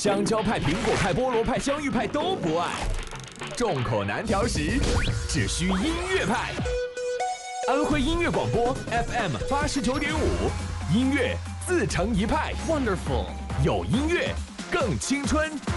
香蕉派、苹果派、菠萝派、香芋派都不爱，众口难调时，只需音乐派。安徽音乐广播 FM 89.5，音乐自成一派。Wonderful， 有音乐更青春。